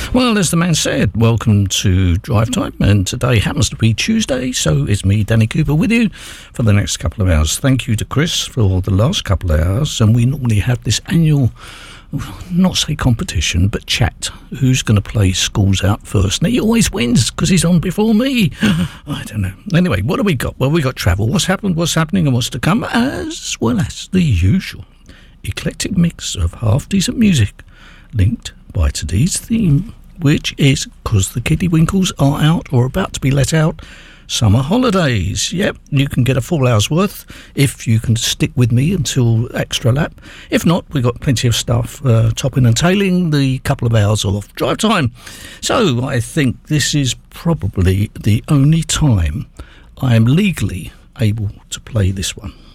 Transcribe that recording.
Well, as the man said, welcome to Drive Time, and today happens to be Tuesday, so it's me, Danny Cooper, with you for the next couple of hours. Thank you to Chris for the last couple of hours, and we normally have this annual, not say competition, but chat. Who's going to play Schools Out first? Now, he always wins because he's on before me. I don't know. Anyway, what do we got? Well, we got travel. What's happened, what's happening, and what's to come, as well as the usual eclectic mix of half-decent music linked by today's theme, which is, because the Kiddiewinkles are out or about to be let out, summer holidays. Yep, you can get a full hour's worth if you can stick with me until extra lap. If not, we've got plenty of stuff topping and tailing the couple of hours of drive time. So I think this is probably the only time I am legally able to play this one.